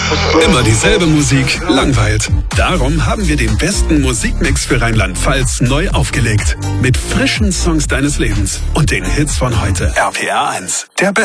Immer dieselbe Musik langweilt. Darum haben wir den besten Musikmix für Rheinland-Pfalz neu aufgelegt. Mit frischen Songs deines Lebens und den Hits von heute. RPR 1, der Beste.